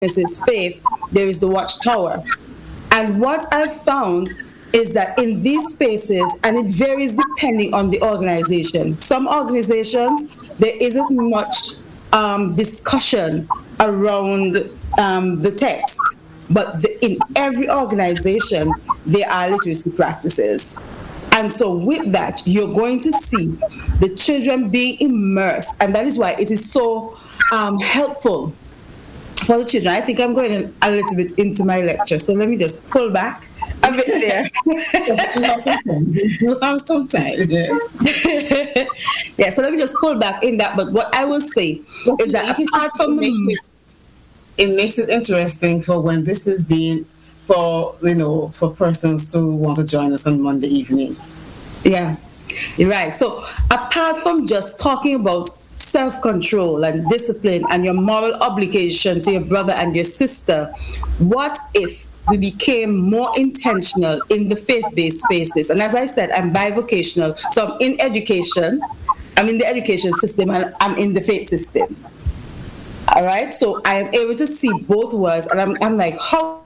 witnesses faith, there is the watchtower. And what I've found is that in these spaces, and it varies depending on the organization. Some organizations, there isn't much discussion around the text, but in every organization, there are literacy practices. And so, with that, you're going to see the children being immersed, and that is why it is so helpful for the children. I think I'm going a little bit into my lecture, so let me just pull back a bit there. You have some time. Yes. Yeah, so let me just pull back in that. But what I will say is that apart from it makes it interesting for when this is being for persons who want to join us on Monday evening. Yeah, you're right. So apart from just talking about self-control and discipline and your moral obligation to your brother and your sister, what if we became more intentional in the faith-based spaces? And as I said, I'm bivocational, so I'm in education, I'm in the education system, and I'm in the faith system. All right, so I am able to see both worlds, and I'm like, how